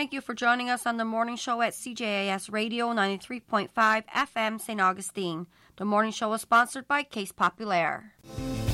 Thank you for joining us on the morning show at CJAS Radio 93.5 FM St. Augustine. The morning show is sponsored by Case Populaire.